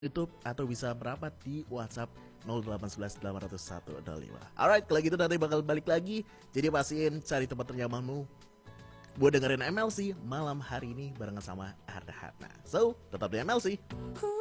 YouTube atau bisa merapat di WhatsApp 0811 801 Alright, kalau gitu nanti bakal balik lagi. Jadi pastiin cari tempat ternyamanmu buat dengerin MLC malam hari ini barengan sama Arda Hatna. So, tetap di MLC.